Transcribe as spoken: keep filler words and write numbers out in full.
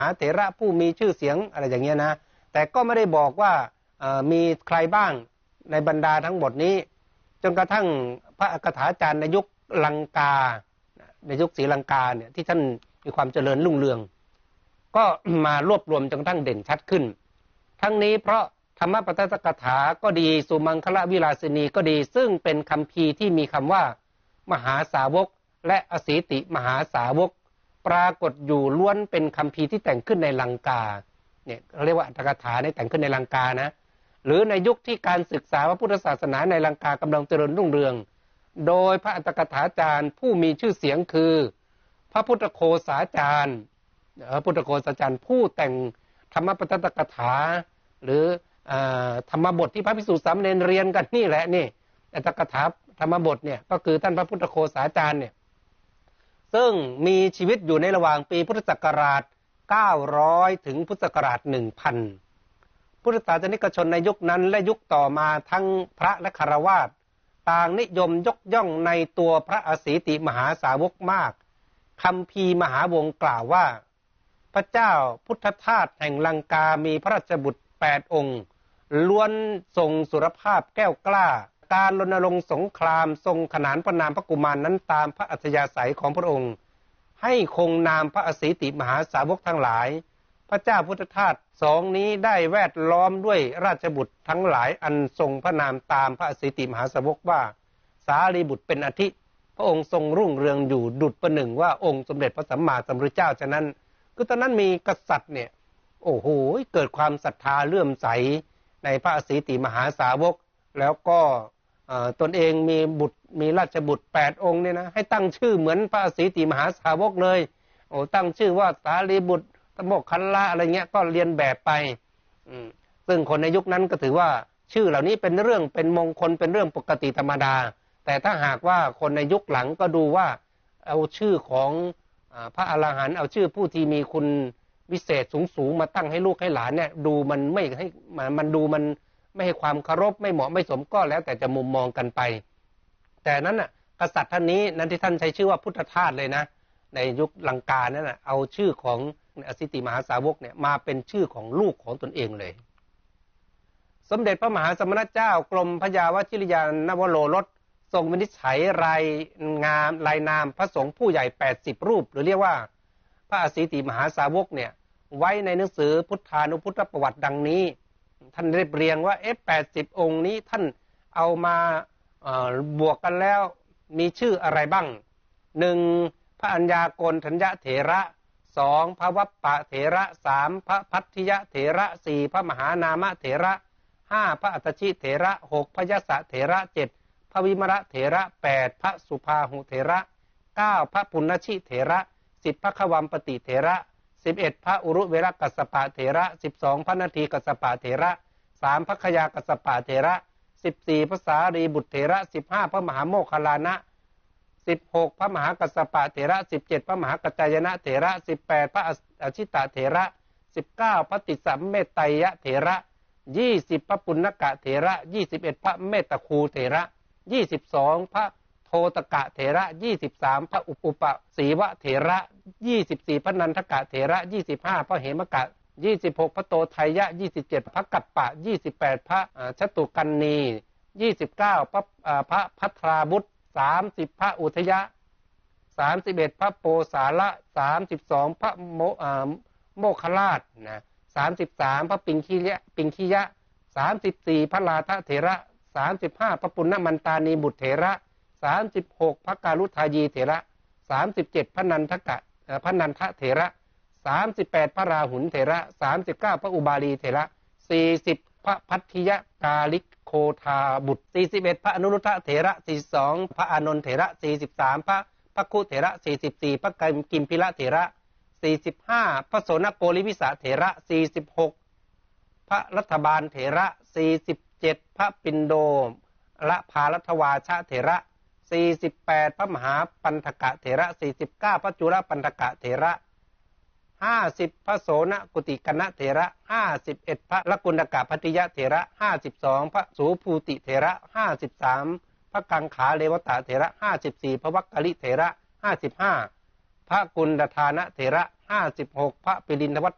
หาเถระผู้มีชื่อเสียงอะไรอย่างเงี้ยนะแต่ก็ไม่ได้บอกว่ามีใครบ้างในบรรดาทั้งหมดนี้จนกระทั่งพระอักถาจารย์ในยุคลังกาในยุคศรีลังกาเนี่ยที่ท่านมีความเจริญรุ่งเรืองก็มารวบรวมจนกระทั่งเด่นชัดขึ้นทั้งนี้เพราะธรรมปทัตตกถาก็ดีสุมังคลวิลาสินีก็ดีซึ่งเป็นคัมภีร์ที่มีคำว่ามหาสาวกและอสีติมหาสาวกปรากฏอยู่ล้วนเป็นคัมภีร์ที่แต่งขึ้นในลังกาเนี่ยเรียกว่าอัตถกถาเนี่ยแต่งขึ้นในลังกานะหรือในยุคที่การศึกษาพระพุทธศาสนาในลังกากำลังเจริญรุ่งเรืองโดยพระอัตถกถาจารย์ผู้มีชื่อเสียงคือพระพุทธโฆษาจารย์พระพุทธโฆษาจารย์ผู้แต่งธรรมปทัตตกถาหรือธรรมบทที่พระภิกษุสามเณรเรียนกันนี่แหละนี่อัตถกถาธรรมบทเนี่ยก็คือท่านพระพุทธโฆษาจารย์เนี่ยซึ่งมีชีวิตอยู่ในระหว่างปีพุทธศักราชเก้าร้อยถึงพุทธศักราช หนึ่งพัน พุทธศาสนิกชนในยุคนั้นและยุคต่อมาทั้งพระและฆราวาสต่างนิยมยกย่องในตัวพระอสีติมหาสาวกมากคัมภีร์มหาวงศ์กล่าวว่าพระเจ้าพุทธทาสแห่งลังกามีพระราชบุตรแปดองค์ล้วนทรงสุรภาพแก้วกล้าการรณรงค์สงครามทรงขนานพระนามพระกุมาร น, นั้นตามพระอัธยาศัยของพระองค์ให้คงนามพระอสีติมหาสาวกทั้งหลายพระเจ้าพุทธทาสสองนี้ได้แวดล้อมด้วยราชบุตรทั้งหลายอันทรงพระนามตามพระอสีติมหาสาวกว่าสารีบุตรเป็นอาทิพระองค์ทรงรุ่งเรืองอยู่ดุจประหนึ่งว่าองค์สมเด็จพระสัมมาสัมพุทธเจ้าฉะนั้นคือตอนนั้นมีกษัตริย์เนี่ยโอ้โหเกิดความศรัทธาเลื่อมใสในพระอสีติมหาสาวกแล้วก็ตนเองมีบุตรมีราชบุตรแปดองค์เนี่ยนะให้ตั้งชื่อเหมือนพระอสีติมหาสาวกเลยโอ้ตั้งชื่อว่าสารีบุตรตโมกขันละอะไรเงี้ยก็เรียนแบบไปซึ่งคนในยุคนั้นก็ถือว่าชื่อเหล่านี้เป็นเรื่องเป็นมงคลเป็นเรื่องปกติธรรมดาแต่ถ้าหากว่าคนในยุคหลังก็ดูว่าเอาชื่อของพระอรหันต์เอาชื่อผู้ที่มีคุณวิเศษสูงๆมาตั้งให้ลูกให้หลานเนี่ยดูมันไม่ให้มันดูมันไม่ให้ความเคารพไม่เหมาะไม่สมก็แล้วแต่จะมุมมองกันไปแต่นั้นน่ะกษัตริย์ท่านนี้นั้นที่ท่านใช้ชื่อว่าพุทธทาสเลยนะในยุคลังกานั่นน่ะเอาชื่อของอสิติมหาสาวกเนี่ยมาเป็นชื่อของลูกของตนเองเลยสมเด็จพระมหาสมณเจ้ากรมพระยาวชิรยานวโรรสทรงวินิจฉัยรายงามรายนามพระสงฆ์ผู้ใหญ่แปดสิบรูปหรือเรียกว่าพระอสิติมหาสาวกเนี่ยไว้ในหนังสือพุทธานุพุทธประวัติดังนี้ท่านได้เรียงว่าเอ๊ะแปดสิบองค์นี้ท่านเอามาบวกกันแล้วมีชื่ออะไรบ้างหนึ่งพระอัญญาโกณทัญญเถระสองพระวัปปะเถระสามพระพัทธิยเถระสี่พระมหานามเถระห้าพระอัตชิเถระหกพระยศเถระเจ็ดพระวิมระเถระแปดพระสุภาหุเถระเก้าพระปุณณชิเถระสิบพระขวัมปติเถระสิบเอ็ดพระอุรุเวรกัสสปะเถระสิบสองพระนาทีกัสสปะเถระสามพระขยากัสสปะเถระสิบสี่พระสารีบุตรเถระสิบห้าพระมหาโมคคัลลานะสิบหกพระมหากัสสปะเถระสิบเจ็ดพระมหากัจจายนะเถระสิบแปดพระอชิตะเถระสิบเก้าพระติสัมเมตไตยเถระยี่สิบพระปุณณกะเถระยี่สิบเอ็ดพระเมตคูเถระยี่สิบสองพระโทตกะเถระยี่สิบสามพระอุปปสีวะเถระยี่สิบสี่พระนันทกะเถระยี่สิบห้าพระเหมกะยี่สิบหกพระโตไทยะยี่สิบเจ็ดพระกัปปะยี่สิบแปดพระชตุกันนียี่สิบเก้าพระพระภัทราบุตรสามสิบพระอุทยะสามสิบเอ็ดพระโปสาละสามสิบสองพระโมโมคคราชนะสามสิบสามพระปิงคียะปิงคียะสามสิบสี่พระลาทเถระสามสิบห้าพระปุณณมันตานีบุตรเถระสามสิบหกพระกาลุทายีเถระสามสิบเจ็ดพระนันทกะพระนันทเถระสามสิบแปดพระราหุลเถระสามสิบเก้าพระอุบาลีเถระสี่สิบพระพัทธิยกาลิกโคทาบุตรสี่สิบเอ็ดพระอนุรุทธเถระสี่สิบสองพระอานนท์เถระสี่สิบสามพระภักคุเถระสี่สิบสี่พระกิมพิละเถระสี่สิบห้าพระโสนโกลิวิสาเถระสี่สิบหกพระรัฐบาลเถระสี่สิบเจ็ดพระปินโดละภารัตวาชเถระสี่สิบแปดพระมหาปันธกะเถระสี่สิบเก้าพระจุลปันธกะเถระห้าสิบพระโสนกุติกนะเถระห้าสิบเอ็ดพระลกุณกะพัทยเถระห้าสิบสองพระสูภูติเถระห้าสิบสามพระกังขาเลวตะเถระห้าสิบสี่พระวักกลิเถระห้าสิบห้าพระกุณฑทานะเถระห้าสิบหกพระปิลินทวั